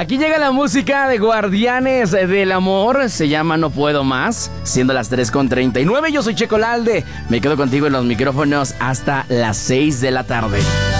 Aquí llega la música de Guardianes del Amor. Se llama No Puedo Más, siendo las 3:39. Yo soy Checo Lalde. Me quedo contigo en los micrófonos hasta las 6 de la tarde.